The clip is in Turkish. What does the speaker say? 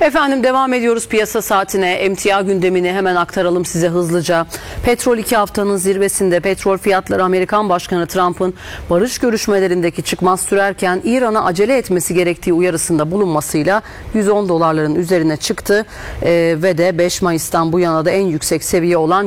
Efendim devam ediyoruz piyasa saatine. Emtia gündemini hemen aktaralım size hızlıca. Petrol 2 haftanın zirvesinde. Petrol fiyatları Amerikan Başkanı Trump'ın barış görüşmelerindeki çıkmaz sürerken İran'a acele etmesi gerektiği uyarısında bulunmasıyla 110 dolarların üzerine çıktı. Ve de 5 Mayıs'tan bu yana da en yüksek seviye olan